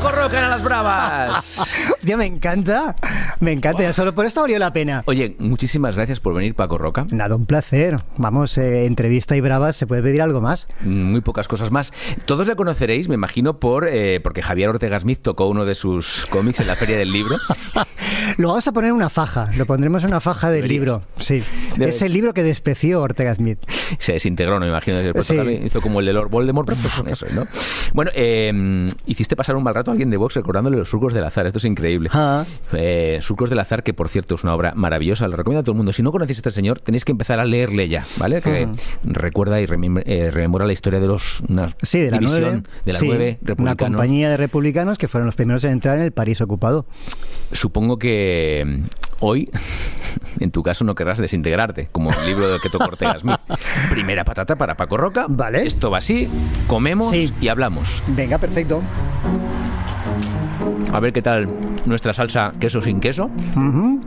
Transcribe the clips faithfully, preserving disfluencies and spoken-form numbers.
Paco Roca en Las Bravas. Hostia, me encanta. Me encanta. Ya solo por esto valió la pena. Oye, muchísimas gracias por venir, Paco Roca. Nada, un placer. Vamos, eh, entrevista y bravas, ¿se puede pedir algo más? Muy pocas cosas más. Todos le conoceréis, me imagino, por eh, porque Javier Ortega Smith tocó uno de sus cómics en la Feria del Libro. Lo vamos a poner en una faja. Lo pondremos en una faja del Deberías. libro. Sí. Debe... Es el libro que despreció Ortega Smith. Se desintegró, no me imagino. Desde el Sí. Hizo como el de Lord Voldemort, pero pues con eso, ¿no? Bueno, eh, hiciste pasar un mal rato a alguien de Vox recordándole los Surcos del Azar. Esto es increíble. Ah. Eh, Surcos del Azar, que por cierto es una obra maravillosa. Lo recomiendo a todo el mundo. Si no conocéis a este señor, tenéis que empezar a leerle ya, ¿vale? Que Ah. recuerda y remem- eh, rememora la historia de los... Una Sí, de la división nueve. de la Sí, nueve una republicanos. compañía de republicanos que fueron los primeros en entrar en el París ocupado. Supongo que mm, hoy, en tu caso, no querrás desintegrarte, como el libro de que tocó Ortega Smith. Primera patata para Paco Roca. Vale. Esto va así, comemos Sí. y hablamos. Venga, perfecto. A ver qué tal nuestra salsa queso sin queso. Ujú.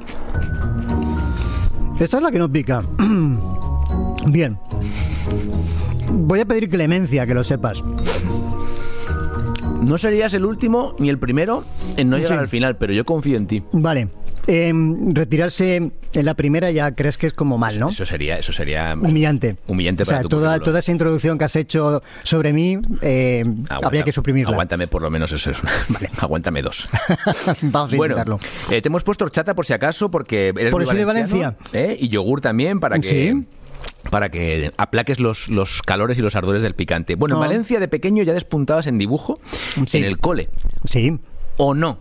Esta es la que no pica. Bien. Voy a pedir clemencia, que lo sepas. No serías el último ni el primero en no llegar Sí. al final, pero yo confío en ti. Vale. Eh, retirarse en la primera ya crees que es como mal, ¿no? Eso sería, eso sería Humillante. humillante O sea, para tu toda, currículum. toda esa introducción que has hecho sobre mí, eh, Aguanta- habría que suprimirla. Aguántame por lo menos eso. Es una- Vale, aguántame dos. Vamos a Bueno, intentarlo. eh, te hemos puesto horchata por si acaso, porque eres Por muy eso de valenciano, ¿eh? Y yogur también para que... Sí. Para que aplaques los, los calores y los ardores del picante. Bueno, en Ah. Valencia de pequeño ya despuntabas en dibujo, Sí. en el cole. Sí. ¿O no?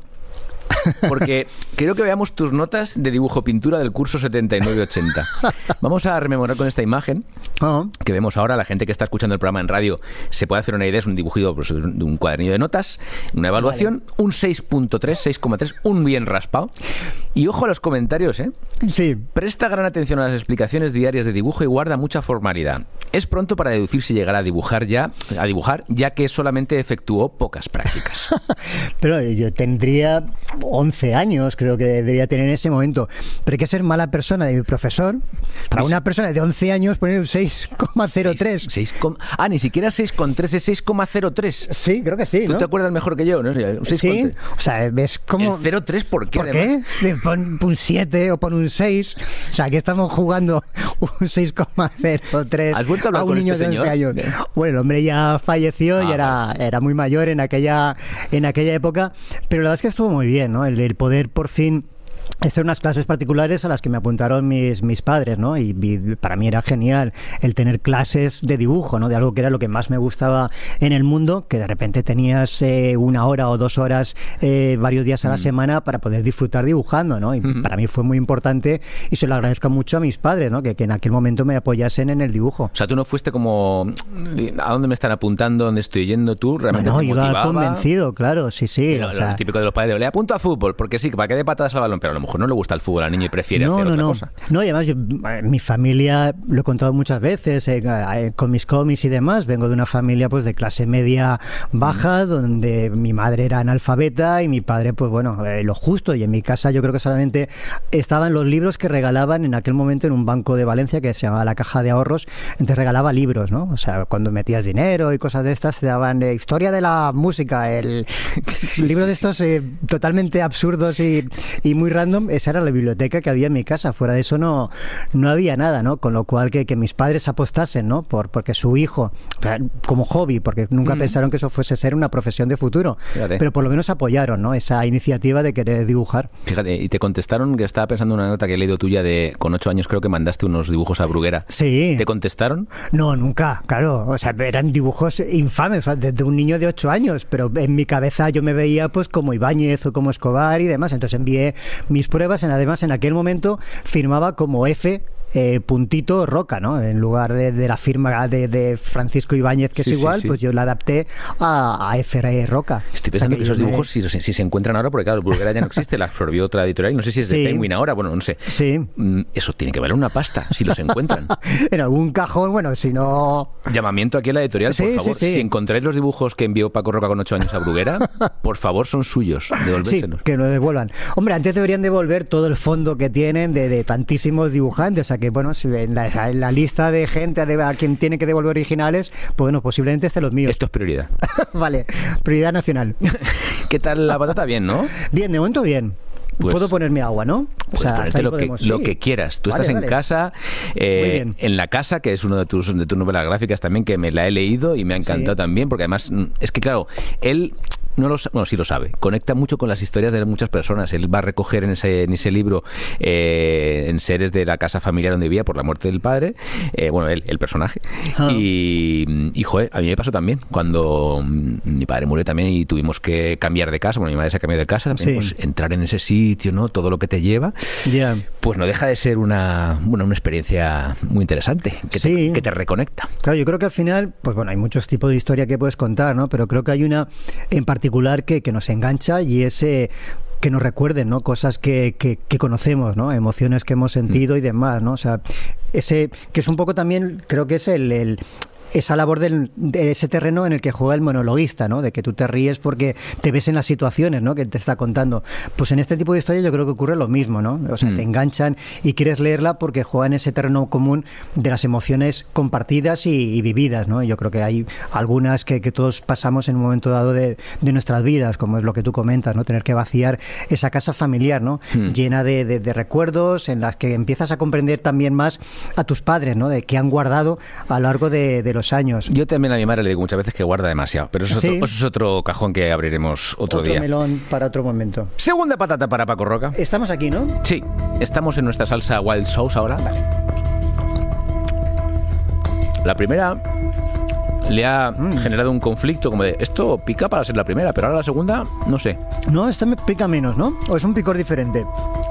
Porque creo que veamos tus notas de dibujo-pintura del curso setenta y nueve ochenta. Vamos a rememorar con esta imagen Ah. que vemos ahora. La gente que está escuchando el programa en radio se puede hacer una idea. Es un dibujito pues, de un cuadernillo de notas, una evaluación, un seis punto tres, seis coma tres, un bien raspado. Y ojo a los comentarios, ¿eh? Sí. Presta gran atención a las explicaciones diarias de dibujo y guarda mucha formalidad. Es pronto para deducir si llegará a dibujar ya, a dibujar, ya que solamente efectuó pocas prácticas. Pero yo tendría once años, creo que debería tener en ese momento. Pero hay que ser mala persona de mi profesor. Para una persona de once años poner un seis coma cero tres. Seis- seis com- ah, ni siquiera seis coma tres, es seis coma cero tres. Sí, creo que sí, ¿Tú ¿no? te acuerdas mejor que yo? ¿No? Un seis coma Sí, tres. o sea, ves como... ¿El cero coma tres por qué? ¿Por además? qué? Pon un siete o pon un seis. O sea, aquí estamos jugando un seis coma cero tres ¿Has vuelto a hablar un con niño este de once señor? años. Bueno, el hombre ya falleció Ah, y era, era muy mayor en aquella, en aquella época, pero la verdad es que estuvo muy bien, ¿no? El, el poder por fin hacer unas clases particulares a las que me apuntaron mis, mis padres, ¿no? Y, y para mí era genial el tener clases de dibujo, ¿no? De algo que era lo que más me gustaba en el mundo, que de repente tenías eh, una hora o dos horas eh, varios días a la Mm. semana para poder disfrutar dibujando, ¿no? Y Mm-hmm. para mí fue muy importante y se lo agradezco mucho a mis padres, ¿no? Que, que en aquel momento me apoyasen en el dibujo. O sea, tú no fuiste como... ¿A dónde me están apuntando? ¿Dónde estoy yendo? ¿Tú realmente No, te iba motivaba? convencido, claro, sí, sí. Lo, o lo sea, típico de los padres, le apunto a fútbol, porque sí, para que dé patadas al balón, pero a lo mejor no le gusta el fútbol al niño y prefiere no, hacer no, otra no. cosa. No, y además yo, eh, mi familia, lo he contado muchas veces, eh, eh, con mis cómics y demás, vengo de una familia pues de clase media baja, Mm. donde mi madre era analfabeta y mi padre, pues bueno, eh, lo justo, y en mi casa yo creo que solamente estaban los libros que regalaban en aquel momento en un banco de Valencia que se llamaba la Caja de Ahorros, entonces regalaba libros, ¿no? O sea, cuando metías dinero y cosas de estas, te daban eh, historia de la música, el Sí, libro sí, de estos eh, totalmente absurdos y, y muy random. Esa era la biblioteca que había en mi casa. Fuera de eso no, no había nada, ¿no? Con lo cual que, que mis padres apostasen, ¿no? Por, porque su hijo, o sea, como hobby, porque nunca Mm. pensaron que eso fuese ser una profesión de futuro, Fíjate. pero por lo menos apoyaron, ¿no? Esa iniciativa de querer dibujar. Fíjate, y te contestaron, que estaba pensando en una nota que he leído tuya de con ocho años, creo que mandaste unos dibujos a Bruguera. Sí. ¿Te contestaron? No, nunca, claro. O sea, eran dibujos infames, o sea, desde un niño de ocho años, pero en mi cabeza yo me veía pues como Ibáñez o como Escobar y demás. Entonces envié mis pruebas, en, además en aquel momento firmaba como F. Eh, puntito Roca, ¿no? En lugar de, de la firma de, de Francisco Ibáñez, que Sí, es sí, igual, sí. pues yo la adapté a, a F R Roca. Estoy O sea, pensando que, yo esos me- dibujos, si, si se encuentran ahora, porque claro, Bruguera ya no existe, la absorbió otra editorial, no sé si es de Sí. Penguin ahora, bueno, no sé. Sí. Mm, Eso tiene que valer una pasta, si los encuentran. En algún cajón, bueno, si no... Llamamiento aquí a la editorial, por Sí, favor. sí, sí. Si encontráis los dibujos que envió Paco Roca con ocho años a Bruguera, por favor, son suyos, Sí, devolvérselos. que lo devuelvan. Hombre, antes deberían devolver todo el fondo que tienen de, de tantísimos dibujantes. O sea que, bueno, si en la, en la lista de gente de, a quien tiene que devolver originales, pues bueno, posiblemente estén los míos. Esto es prioridad. Vale, prioridad nacional. ¿Qué tal la patata? Bien, ¿no? Bien, de momento bien. Pues, Puedo ponerme agua, ¿no? Pues o sea, ponerte lo, que, podemos, lo sí. que quieras. Tú Vale, estás vale. en casa, eh, en La Casa, que es uno de tus, de tus novelas gráficas también, que me la he leído y me ha encantado Sí. también, porque además, es que claro, él... No lo, bueno, sí lo sabe. Conecta mucho con las historias de muchas personas. Él va a recoger en ese, en ese libro eh, en seres de la casa familiar donde vivía por la muerte del padre. Eh, bueno, él, el personaje. Ah. Y, y, joder, a mí me pasó también. Cuando mi padre murió también y tuvimos que cambiar de casa, bueno, mi madre se cambió de casa, también, Sí. pues entrar en ese sitio, ¿no? Todo lo que te lleva. Ya. Pues no deja de ser una, bueno, una experiencia muy interesante, que, Sí. te, que te reconecta. Claro, yo creo que al final, pues bueno, hay muchos tipos de historia que puedes contar, ¿no? Pero creo que hay una en particular que, que nos engancha y es eh, que nos recuerden, ¿no? Cosas que, que, que conocemos, ¿no? Emociones que hemos sentido y demás, ¿no? O sea, ese que es un poco también, creo que es el... el esa labor del, de ese terreno en el que juega el monologuista, ¿no? De que tú te ríes porque te ves en las situaciones, ¿no? Que te está contando. Pues en este tipo de historias yo creo que ocurre lo mismo, ¿no? O sea, mm. te enganchan y quieres leerla porque juega en ese terreno común de las emociones compartidas y, y vividas, ¿no? Yo creo que hay algunas que, que todos pasamos en un momento dado de, de nuestras vidas, como es lo que tú comentas, ¿no? Tener que vaciar esa casa familiar, ¿no? Mm. Llena de, de, de recuerdos en las que empiezas a comprender también más a tus padres, ¿no? De que han guardado a lo largo de, de los años. Yo también a mi madre le digo muchas veces que guarda demasiado, pero eso es, ¿Sí? otro, eso es otro cajón que abriremos otro, otro día. Otro melón para otro momento. Segunda patata para Paco Roca. Estamos aquí, ¿no? Sí, estamos en nuestra salsa Wild Sauce ahora. Vale. La primera le ha mm. generado un conflicto como de esto pica para ser la primera, pero ahora la segunda, no sé. No, esta me pica menos, ¿no? ¿O es un picor diferente?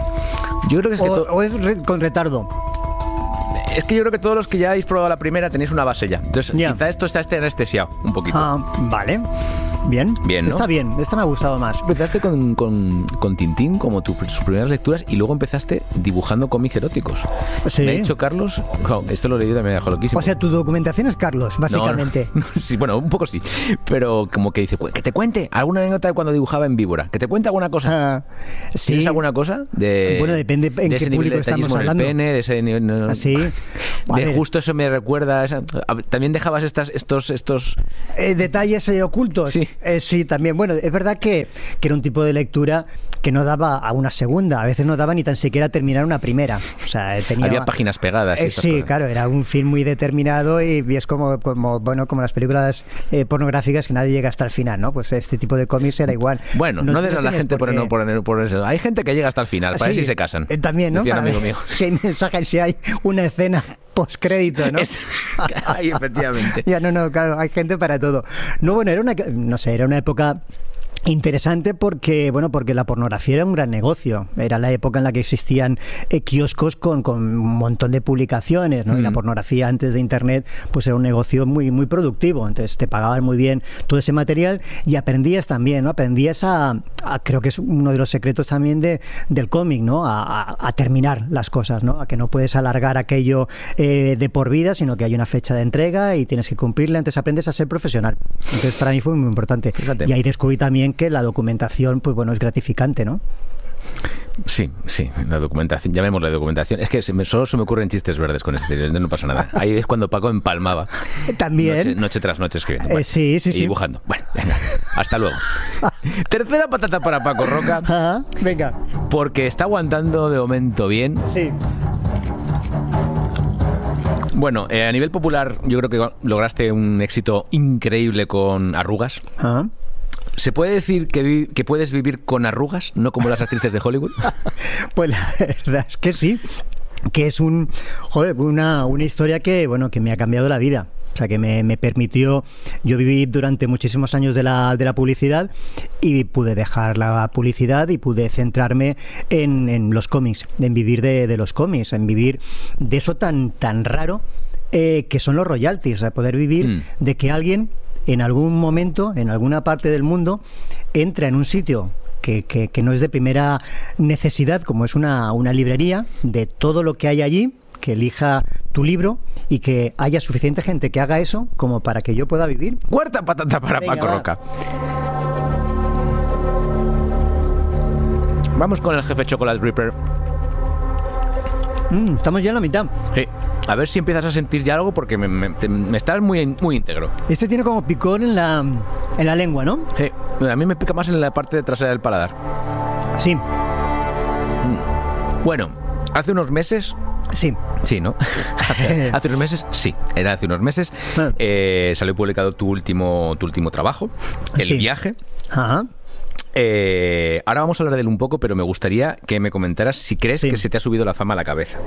Yo creo que es que o, to- o es re- con retardo. Es que yo creo que todos los que ya habéis probado la primera tenéis una base ya. Entonces, yeah. quizá esto está este anestesiado un poquito. Ah, vale. Bien. Bien, ¿no? Está bien. Esta me ha gustado más. Empezaste con, con, con Tintín como tu, sus primeras lecturas y luego empezaste dibujando cómics eróticos. Sí. Me ha dicho Carlos, oh, esto lo he leído también me dejó loquísimo. O sea, tu documentación es Carlos, básicamente. No, no, sí, bueno, un poco sí. Pero como que dice, que te cuente alguna anécdota de cuando dibujaba en víbora. Que te cuente alguna cosa. Ah, sí. ¿Tienes alguna cosa? De, bueno, depende en de qué ese nivel público de estamos detallismo hablando. en el pene, de ese nivel... No, ¿Ah, sí? De justo eso me recuerda... Esa, también dejabas estas, estos... estos eh, detalles eh, ocultos. Sí. Eh, sí, también. Bueno, es verdad que, que era un tipo de lectura que no daba a una segunda. A veces no daba ni tan siquiera terminar una primera. O sea, tenía... Había páginas pegadas. Eh, sí, cosas. Claro, era un film muy determinado y, y es como, como, bueno, como las películas eh, pornográficas que nadie llega hasta el final, ¿no? Pues este tipo de cómics era igual. Bueno, no, no des a la gente por, por, por, por eso. Hay gente que llega hasta el final, para sí, ver si se casan. Eh, también, ¿no? Para, amigo mío. Si hay mensajes, si hay una escena postcrédito, ¿no? Es, ay, efectivamente. Ya, no, no, claro, hay gente para todo. No, bueno, era una, no sé, era una época interesante porque, bueno, porque la pornografía era un gran negocio. Era la época en la que existían eh, kioscos con, con un montón de publicaciones, ¿no? Mm. Y la pornografía antes de Internet, pues era un negocio muy, muy productivo. Entonces te pagaban muy bien todo ese material y aprendías también, ¿no? Aprendías a, a creo que es uno de los secretos también de, del cómic, ¿no? A, a, a terminar las cosas, ¿no? A que no puedes alargar aquello eh, de por vida, sino que hay una fecha de entrega y tienes que cumplirla. Entonces aprendes a ser profesional. Entonces para mí fue muy importante. Fíjate. Y ahí descubrí también que la documentación, pues bueno, es gratificante, ¿no? Sí, sí, la documentación, llamémosle documentación. Es que se me, solo se me ocurren chistes verdes con este, no pasa nada. Ahí es cuando Paco empalmaba. También. Noche, noche tras noche escribiendo. Bueno, eh, sí, sí, y sí. dibujando. Bueno, venga, hasta luego. Tercera patata para Paco Roca. Ajá, venga. Porque está aguantando de momento bien. Sí. Bueno, eh, a nivel popular, yo creo que lograste un éxito increíble con Arrugas. Ajá. ¿Se puede decir que, vi- que puedes vivir con arrugas, no como las actrices de Hollywood? Pues la verdad es que sí, que es un, joder, una, una historia que, bueno, que me ha cambiado la vida. O sea, que me, me permitió, yo viví durante muchísimos años de la, de la publicidad y pude dejar la publicidad y pude centrarme en, en los cómics, en vivir de, de los cómics, en vivir de eso tan, tan raro eh, que son los royalties, o sea, poder vivir Mm. de que alguien en algún momento, en alguna parte del mundo, entra en un sitio que, que, que no es de primera necesidad, como es una, una librería, de todo lo que hay allí, que elija tu libro y que haya suficiente gente que haga eso como para que yo pueda vivir. Cuarta patata para Venga, Paco va. Roca. Vamos con el jefe Chocolate Reaper. Mm, estamos ya en la mitad. Sí. A ver si empiezas a sentir ya algo porque me, me- te- me estás muy, muy íntegro. Este tiene como picor en la, en la lengua, ¿no? Sí. A mí me pica más en la parte trasera del paladar. Sí. Bueno, hace unos meses... Sí. Sí, ¿no? hace, hace unos meses, sí. Era hace unos meses. Eh, salió publicado tu último, tu último trabajo, El sí. viaje. Ajá. Eh, ahora vamos a hablar de él un poco, pero me gustaría que me comentaras si crees sí. que se te ha subido la fama a la cabeza.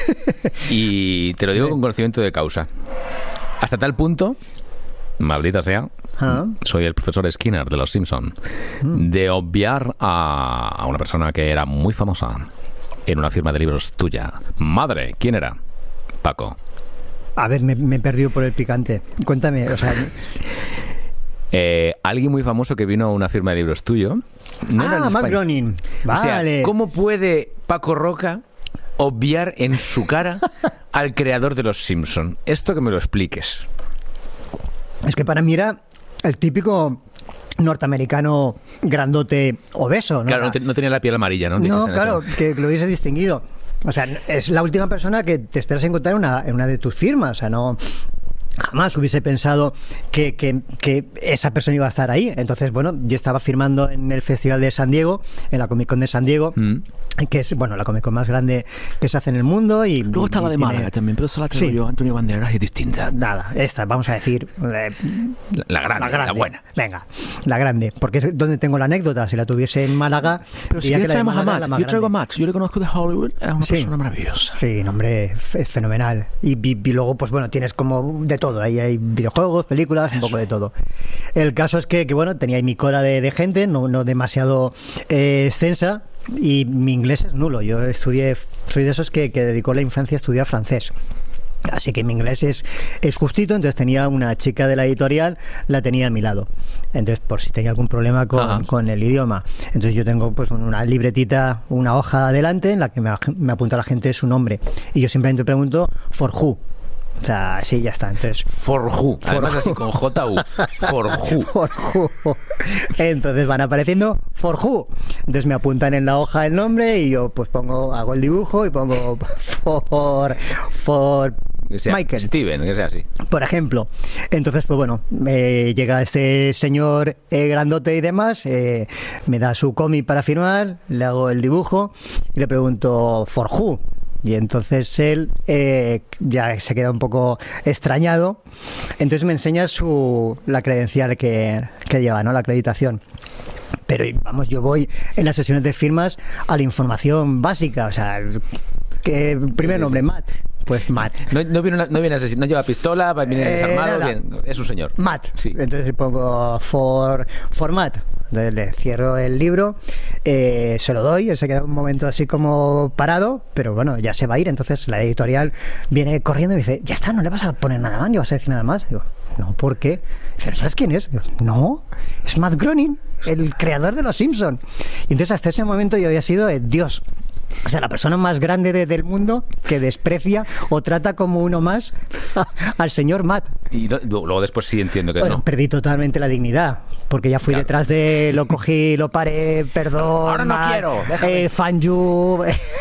Y te lo digo con conocimiento de causa. Hasta tal punto, maldita sea, ¿ah? Soy el profesor Skinner de Los Simpson, mm. de obviar a, a una persona que era muy famosa en una firma de libros tuya. Madre, ¿quién era? Paco. A ver, me, me he perdido por el picante. Cuéntame, o sea... Eh, alguien muy famoso que vino a una firma de libros tuyo. No ah, Matt Groening. Vale. O sea, ¿cómo puede Paco Roca obviar en su cara al creador de Los Simpson? Esto que me lo expliques. Es que para mí era el típico norteamericano grandote obeso, ¿no? Claro, no, te, no tenía la piel amarilla, ¿no? No, claro, que lo hubiese distinguido. O sea, es la última persona que te esperas encontrar en una, en una de tus firmas. O sea, no... Jamás hubiese pensado que, que, que esa persona iba a estar ahí. Entonces, bueno, yo estaba firmando en el Festival de San Diego, en la Comic Con de San Diego, mm. que es, bueno, la Comic Con más grande que se hace en el mundo. Y luego está la de Málaga tiene... también, pero esa la traigo sí. yo, Antonio Banderas, es distinta. Nada, esta, vamos a decir... Eh, la, la, grande, la grande, la buena. Venga, la grande, porque es donde tengo la anécdota. Si la tuviese en Málaga... Pero si quieres traemos a Max, yo traigo a Max, yo le conozco de Hollywood, es una sí. persona maravillosa. Sí, hombre, es fenomenal. Y, y, y luego, pues bueno, tienes como de todo, ahí hay videojuegos, películas, un poco de todo. El caso es que, que bueno, tenía ahí mi cola de, de gente, no, no demasiado eh, extensa, y mi inglés es nulo. Yo estudié, soy de esos que, que dedicó la infancia a estudiar francés. Así que mi inglés es, es justito. Entonces tenía una chica de la editorial, la tenía a mi lado. Entonces, por si tenía algún problema con, con el idioma. Entonces yo tengo pues una libretita, una hoja adelante en la que me, me apunta la gente su nombre. Y yo simplemente pregunto, for who. O sea, sí, ya está. Entonces, for who. Además for así con J U. For who. For who. Entonces van apareciendo for who. Entonces me apuntan en la hoja el nombre y yo pues pongo, hago el dibujo y pongo for for que sea Michael. Steven, que sea así. Por ejemplo. Entonces, pues bueno, eh, llega este señor eh, grandote y demás, eh, me da su cómic para firmar, le hago el dibujo y le pregunto for who. Y entonces él eh, ya se queda un poco extrañado. Entonces me enseña su la credencial que, que lleva, ¿no? La acreditación. Pero vamos, yo voy en las sesiones de firmas a la información básica. O sea, que primer nombre, Matt. Pues Matt. No, no viene, una, no viene asesino, no lleva pistola, viene eh, desarmado, bien, es un señor. Matt. Sí. Entonces pongo for, for Matt. Entonces le cierro el libro, eh, se lo doy, él se queda un momento así como parado, pero bueno, ya se va a ir. Entonces la editorial viene corriendo y me dice, ya está, no le vas a poner nada más, ni vas a decir nada más. Y digo, no, ¿por qué? Dice, ¿sabes quién es? Digo, no, es Matt Groening, el creador de Los Simpson. Y entonces hasta ese momento yo había sido eh, Dios. O sea, la persona más grande de, del mundo que desprecia o trata como uno más a, al señor Matt. Y lo, luego después sí entiendo que bueno, no. Perdí totalmente la dignidad, porque ya fui claro. detrás de... Lo cogí, lo paré, perdón... Ahora no Matt, quiero, déjame. Eh, fan you...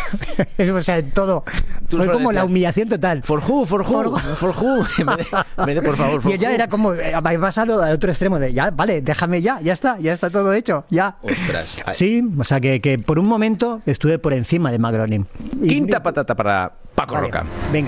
O sea, todo. Tú fue como decías, la humillación total. For who, for who, for who. Me de, me de, por favor, for y ella who. era como... Me pasado al otro extremo de, ya, vale, déjame ya, ya está, ya está todo hecho, ya. Ostras. Sí, o sea, que, que por un momento estuve por encima de Matt Groening. Quinta patata para Paco vale, Roca. Venga.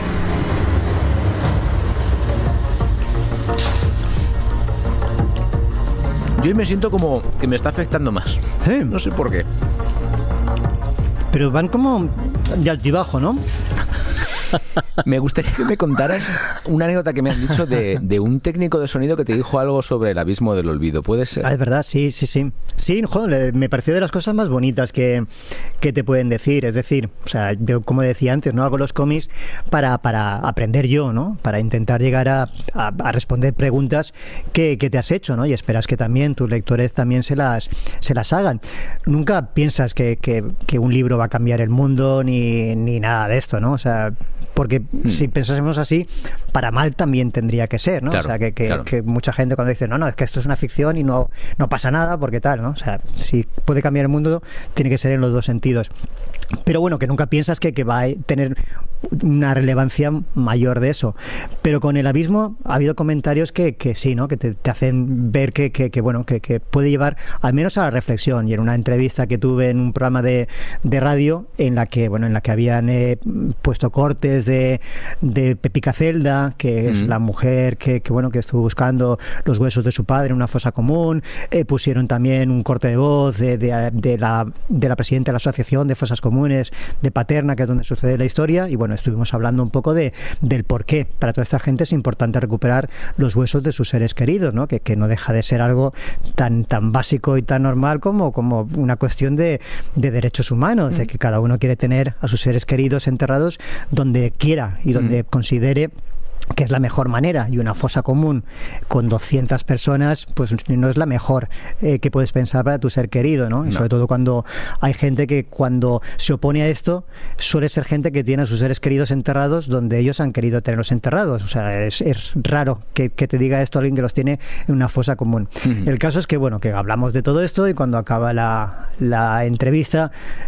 Yo hoy me siento como que me está afectando más. ¿Eh? No sé por qué. Pero van como de altibajo, ¿no? Me gustaría que me contaras una anécdota que me han dicho de, de un técnico de sonido que te dijo algo sobre el abismo del olvido. ¿Puede ser? Ah, es verdad, sí, sí, sí. Sí, joder, me pareció de las cosas más bonitas que, que te pueden decir. Es decir, o sea, yo como decía antes, no hago los cómics para, para aprender yo, ¿no? Para intentar llegar a, a, a responder preguntas que, que te has hecho, ¿no? Y esperas que también tus lectores también se las, se las hagan. Nunca piensas que, que, que un libro va a cambiar el mundo ni, ni nada de esto, ¿no? O sea, porque mm. si pensásemos así, para mal también tendría que ser, ¿no? Claro, o sea, que, que, claro. que mucha gente cuando dice, no, no, es que esto es una ficción y no, no pasa nada, porque tal, ¿no? O sea, si puede cambiar el mundo, tiene que ser en los dos sentidos. Pero bueno, que nunca piensas que, que va a tener una relevancia mayor de eso. Pero con el abismo ha habido comentarios que, que sí, ¿no? Que te, te hacen ver que, que, que bueno, que, que puede llevar al menos a la reflexión. Y en una entrevista que tuve en un programa de, de radio en la que, bueno, en la que habían eh, puesto cortes de, de Pepica Celda, que es mm. la mujer que, que bueno, que estuvo buscando los huesos de su padre en una fosa común. Eh, pusieron también un corte de voz de, de, de la de la presidenta de la Asociación de Fosas Comunes de Paterna, que es donde sucede la historia, y bueno, estuvimos hablando un poco de del por qué para toda esta gente es importante recuperar los huesos de sus seres queridos, ¿no? Que, que no deja de ser algo tan tan básico y tan normal como, como una cuestión de, de derechos humanos, mm. de que cada uno quiere tener a sus seres queridos enterrados donde quiera y donde mm. considere que es la mejor manera, y una fosa común con doscientas personas pues no es la mejor eh, que puedes pensar para tu ser querido, ¿no? Y no. sobre todo cuando hay gente que cuando se opone a esto suele ser gente que tiene a sus seres queridos enterrados donde ellos han querido tenerlos enterrados, o sea, es, es raro que, que te diga esto alguien que los tiene en una fosa común. Uh-huh. El caso es que bueno, que hablamos de todo esto y cuando acaba la, la entrevista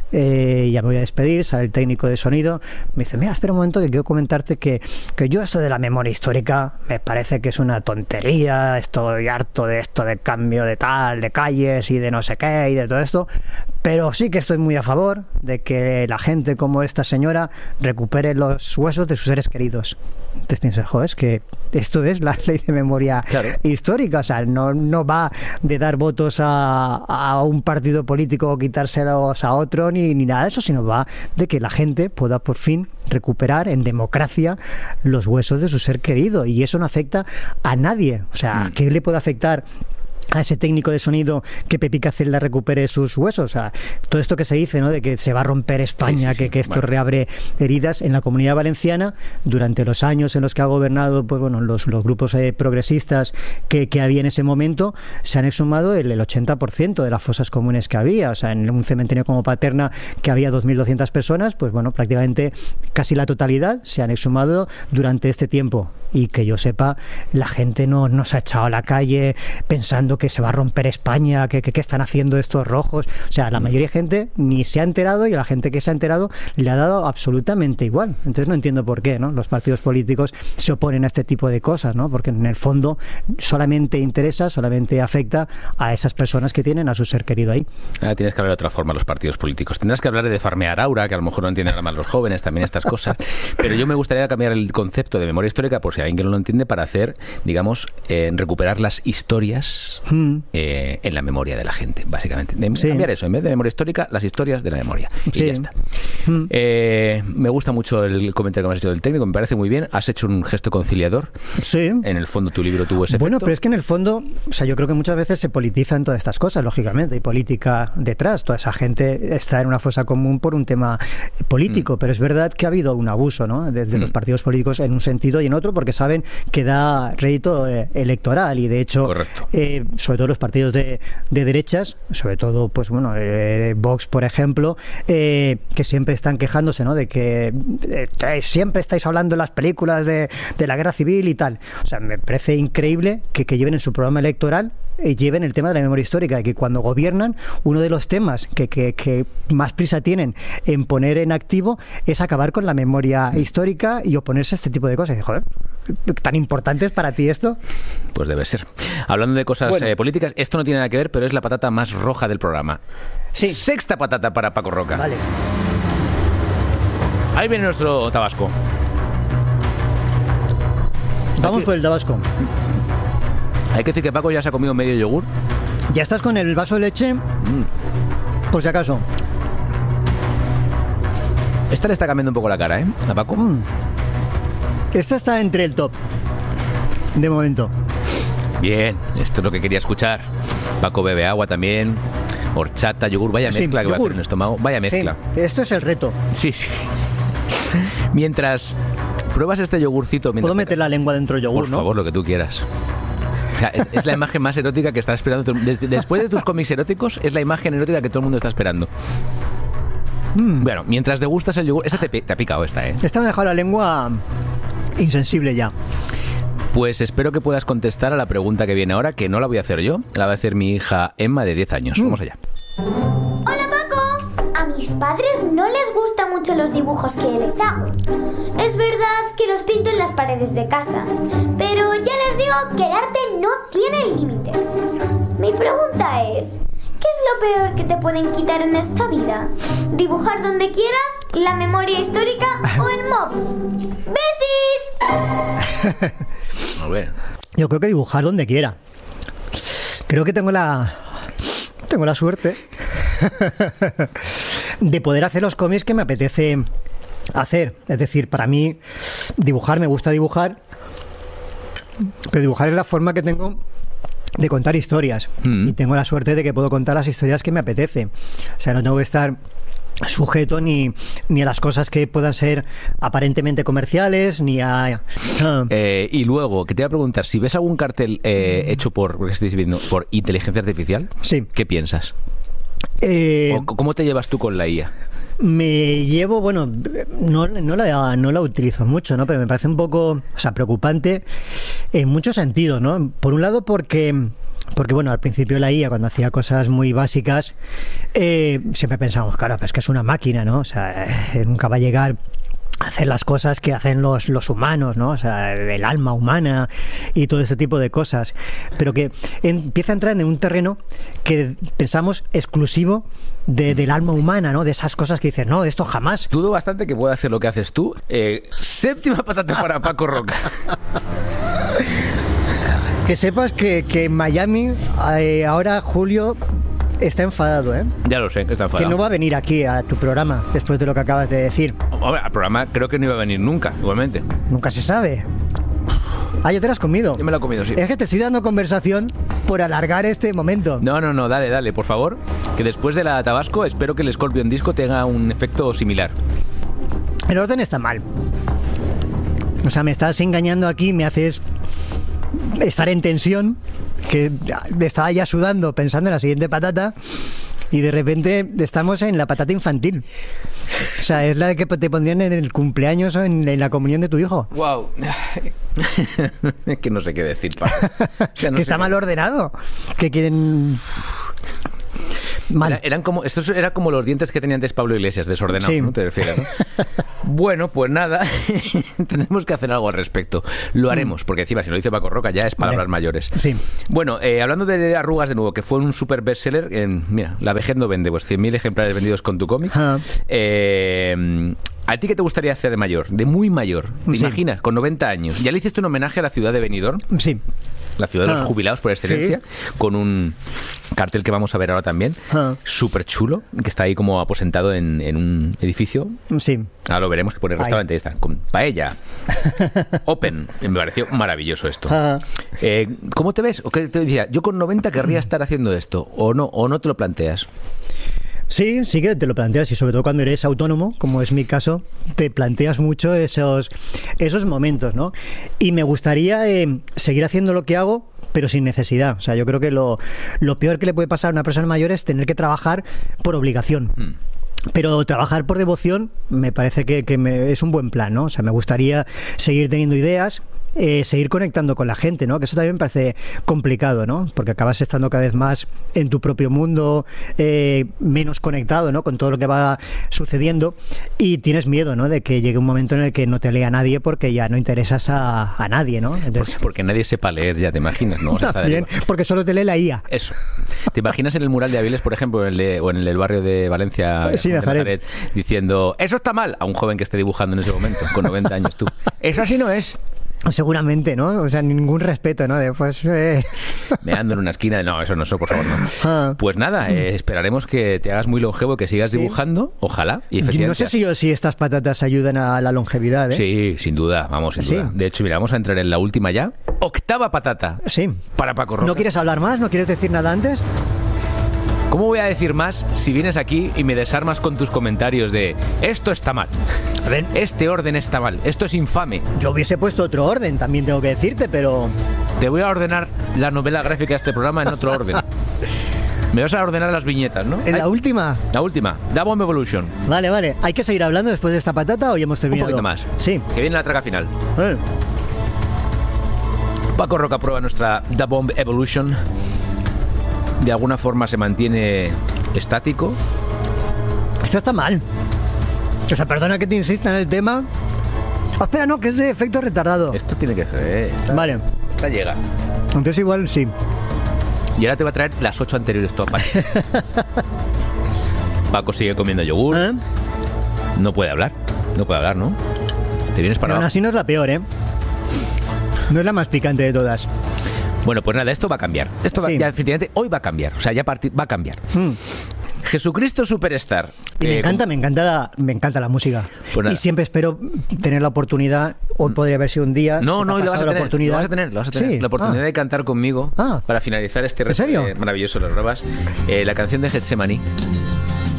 eh, ya me voy a despedir, sale el técnico de sonido, me dice, mira, espera un momento que quiero comentarte que, que yo esto de la memoria histórica me parece que es una tontería, estoy harto de esto de cambio de tal, de calles y de no sé qué y de todo esto, pero sí que estoy muy a favor de que la gente como esta señora recupere los huesos de sus seres queridos. Entonces piensas, joder, es que esto es la ley de memoria claro. histórica, o sea, no, no va de dar votos a, a un partido político o quitárselos a otro ni, ni nada de eso, sino va de que la gente pueda por fin recuperar en democracia los huesos de su ser querido, y eso no afecta a nadie, o sea, mm. ¿qué le puede afectar a ese técnico de sonido que Pepica Celda recupere sus huesos? O sea, todo esto que se dice, ¿no? De que se va a romper España, sí, sí, que, sí. que esto bueno. reabre heridas en la Comunidad Valenciana durante los años en los que ha gobernado, pues bueno, los, los grupos eh, progresistas que, que había en ese momento, se han exhumado el, el ochenta por ciento de las fosas comunes que había. O sea, en un cementerio como Paterna que había dos mil doscientas personas, pues bueno, prácticamente casi la totalidad se han exhumado durante este tiempo. Y que yo sepa, la gente no, no se ha echado a la calle pensando que se va a romper España, que, que, que están haciendo estos rojos. O sea, la mayoría de gente ni se ha enterado, y a la gente que se ha enterado le ha dado absolutamente igual. Entonces no entiendo por qué, ¿no? Los partidos políticos se oponen a este tipo de cosas, ¿no? Porque en el fondo solamente interesa, solamente afecta a esas personas que tienen a su ser querido ahí. Ahora tienes que hablar de otra forma los partidos políticos. Tendrás que hablar de farmear aura, que a lo mejor no entienden nada más los jóvenes, también estas cosas. Pero yo me gustaría cambiar el concepto de memoria histórica, por si alguien que no lo entiende, para hacer, digamos, eh, recuperar las historias hmm. eh, en la memoria de la gente, básicamente. De, sí. Cambiar eso, en vez de memoria histórica, las historias de la memoria. Sí. Y ya está. Hmm. Eh, me gusta mucho el comentario que me has hecho del técnico, me parece muy bien. Has hecho un gesto conciliador. Sí. En el fondo tu libro tuvo ese Bueno, efecto. Pero es que en el fondo, o sea, yo creo que muchas veces se politizan todas estas cosas, lógicamente, hay política detrás. Toda esa gente está en una fosa común por un tema político, mm. pero es verdad que ha habido un abuso, ¿no? Desde mm. los partidos políticos en un sentido y en otro, porque saben que da rédito eh, electoral, y de hecho, eh, sobre todo los partidos de, de derechas, sobre todo, pues bueno, eh, Vox, por ejemplo, eh, que siempre están quejándose, ¿no? De que eh, siempre estáis hablando en las películas de, de la guerra civil y tal. O sea, me parece increíble que, que lleven en su programa electoral eh, lleven el tema de la memoria histórica, y que cuando gobiernan, uno de los temas que, que, que más prisa tienen en poner en activo es acabar con la memoria mm. histórica y oponerse a este tipo de cosas. Y, joder, ¿tan importante es para ti esto? Pues debe ser. Hablando de cosas bueno. eh, políticas, esto no tiene nada que ver, pero es la patata más roja del programa. Sí. Sexta patata para Paco Roca. Vale. Ahí viene nuestro tabasco. Vamos por el tabasco. Hay que decir que Paco ya se ha comido medio yogur. ¿Ya estás con el vaso de leche? Mm. Por si acaso. Esta le está cambiando un poco la cara, ¿eh? A Paco. Mm. Esta está entre el top. De momento. Bien, esto es lo que quería escuchar. Paco bebe agua también. Horchata, yogur. Vaya mezcla sí, que yogur. Va a hacer en el estómago. Vaya mezcla. Sí, esto es el reto. Sí, sí. Mientras pruebas este yogurcito... ¿Puedo meter la lengua dentro del yogur, Por no? favor, lo que tú quieras. O sea, es, es la imagen más erótica que está esperando. Desde, después de tus cómics eróticos, es la imagen erótica que todo el mundo está esperando. Mm. Bueno, mientras degustas el yogur... Esta te, te ha picado esta, ¿eh? Esta me ha dejado la lengua insensible ya. Pues espero que puedas contestar a la pregunta que viene ahora, que no la voy a hacer yo, la va a hacer mi hija Emma de diez años. Vamos allá. Hola, Paco. A mis padres no les gustan mucho los dibujos que les hago. Es verdad que los pinto en las paredes de casa, pero ya les digo que el arte no tiene límites. Mi pregunta es, ¿qué es lo peor que te pueden quitar en esta vida? ¿Dibujar donde quieras, la memoria histórica o el móvil? ¡Besis! A ver. Yo creo que dibujar donde quiera. Creo que tengo la tengo la suerte de poder hacer los cómics que me apetece hacer. Es decir, para mí dibujar, me gusta dibujar, pero dibujar es la forma que tengo de contar historias. Mm. Y tengo la suerte de que puedo contar las historias que me apetece. O sea, no tengo que estar sujeto ni, ni a las cosas que puedan ser aparentemente comerciales, ni a... Uh. Eh, y luego, que te voy a preguntar, si ves algún cartel eh, hecho por, ¿qué estáis viendo? ¿Por inteligencia artificial? Sí. ¿Qué piensas? Eh, ¿O ¿Cómo te llevas tú con la I A? Me llevo, bueno, no, no, la, no la utilizo mucho, ¿no? Pero me parece un poco, o sea, preocupante en muchos sentidos, ¿no? Por un lado porque... Porque, bueno, al principio la I A, cuando hacía cosas muy básicas, eh, siempre pensábamos, claro, pues que es una máquina, ¿no? O sea, eh, nunca va a llegar a hacer las cosas que hacen los, los humanos, ¿no? O sea, el alma humana y todo ese tipo de cosas. Pero que empieza a entrar en un terreno que pensamos exclusivo de, del alma humana, ¿no? De esas cosas que dices, no, esto jamás. Dudo bastante que pueda hacer lo que haces tú. Eh, séptima patata para Paco Roca. Que sepas que, que en Miami eh, ahora Julio está enfadado, ¿eh? Ya lo sé, que está enfadado. Que no va a venir aquí a tu programa después de lo que acabas de decir. Hombre, al programa creo que no iba a venir nunca, igualmente. Nunca se sabe. Ah, ya te lo has comido. Yo me lo he comido, sí. Es que te estoy dando conversación por alargar este momento. No, no, no, dale, dale, por favor. Que después de la Tabasco espero que el Scorpion Disco tenga un efecto similar. El orden está mal. O sea, me estás engañando aquí, me haces estar en tensión, que estaba ya sudando pensando en la siguiente patata y de repente estamos en la patata infantil. O sea, es la que te pondrían en el cumpleaños o en, en la comunión de tu hijo. Wow. Es que no sé qué decir, Paco. O sea, no que sé está qué... mal ordenado. Que quieren... Mal. Era, eran como, estos eran como los dientes que tenía antes Pablo Iglesias, desordenados, sí. ¿no? Te refieres, ¿no? Bueno, pues nada, tenemos que hacer algo al respecto. Lo haremos, porque encima si lo dice Paco Roca ya es palabras vale. mayores. Sí. Bueno, eh, hablando de arrugas de nuevo, que fue un super bestseller, eh, mira, La vejez no vende, pues cien mil ejemplares vendidos con tu cómic. Uh-huh. Eh... ¿A ti qué te gustaría hacer de mayor? De muy mayor. ¿Te sí. imaginas? Con noventa años. ¿Ya le hiciste un homenaje a la ciudad de Benidorm? Sí. La ciudad de los ah. jubilados por excelencia, sí. Con un cartel que vamos a ver ahora también, ah. súper chulo, que está ahí como aposentado en, en un edificio. Sí. Ahora lo veremos, que por el restaurante ahí está, con paella, open. Me pareció maravilloso esto. Ah. Eh, ¿Cómo te ves? ¿O qué te decía? Yo con noventa querría estar haciendo esto, o no, o no te lo planteas. Sí, sí que te lo planteas y sobre todo cuando eres autónomo, como es mi caso, te planteas mucho esos, esos momentos, ¿no? Y me gustaría eh, seguir haciendo lo que hago, pero sin necesidad. O sea, yo creo que lo, lo peor que le puede pasar a una persona mayor es tener que trabajar por obligación. Mm. Pero trabajar por devoción me parece que, que me, es un buen plan, ¿no? O sea, me gustaría seguir teniendo ideas, Eh, seguir conectando con la gente, ¿no? Que eso también me parece complicado, ¿no? Porque acabas estando cada vez más en tu propio mundo, eh, menos conectado, ¿no? Con todo lo que va sucediendo y tienes miedo, ¿no? De que llegue un momento en el que no te lea nadie porque ya no interesas a, a nadie, ¿no? Entonces, porque, porque nadie sepa leer, ya te imaginas, ¿no? O sea, también, porque solo te lee la I A. Eso. ¿Te imaginas en el mural de Avilés, por ejemplo, en el de, o en el del barrio de Valencia, sí, de Nazaret. Nazaret, diciendo, eso está mal, a un joven que esté dibujando en ese momento, con noventa años tú? Eso así no es. Seguramente, ¿no? O sea, ningún respeto, ¿no? Después, eh... me ando en una esquina de... No, eso no, eso por favor, no. Ah. Pues nada, eh, esperaremos que te hagas muy longevo, que sigas sí. dibujando, ojalá. Y efectivamente... No sé si, yo, si estas patatas ayudan a la longevidad, ¿eh? Sí, sin duda, vamos, sin sí. duda. De hecho, mira, vamos a entrar en la última ya. Octava patata. Sí. Para Paco Roca. ¿No quieres hablar más? ¿No quieres decir nada antes? ¿Cómo voy a decir más si vienes aquí y me desarmas con tus comentarios de esto está mal? A ver, este orden está mal, esto es infame. Yo hubiese puesto otro orden, también tengo que decirte, pero... Te voy a ordenar la novela gráfica de este programa en otro orden. Me vas a ordenar las viñetas, ¿no? ¿En la última? La última, Da Bomb Evolution. Vale, vale. ¿Hay que seguir hablando después de esta patata o ya hemos terminado? Un poquito más. Sí. Que viene la traca final. Eh. Paco Roca prueba nuestra Da Bomb Evolution. De alguna forma se mantiene estático. Esto está mal. O sea, perdona que te insista en el tema. Oh, espera, no, que es de efecto retardado. Esto tiene que ser, ¿eh? Esta, vale. Esta llega. Entonces igual sí. Y ahora te va a traer las ocho anteriores todas. Paco sigue comiendo yogur. ¿Eh? No puede hablar. No puede hablar, ¿no? Te vienes para Pero aún así no es la peor, ¿eh? No es la más picante de todas. Bueno, pues nada, esto va a cambiar. Esto va, sí. ya, efectivamente, hoy va a cambiar. O sea, ya parti- va a cambiar. Mm. Jesucristo Superstar. Y me eh, encanta, con... me encanta la, me encanta la música. Pues y siempre espero tener la oportunidad. Hoy podría haber sido un día. No, no, y lo vas a, la tener, oportunidad. lo vas a tener. Lo vas a tener. Sí. La oportunidad ah. de cantar conmigo ah. para finalizar este reto maravilloso, las pruebas. Eh, la canción de Getsemaní.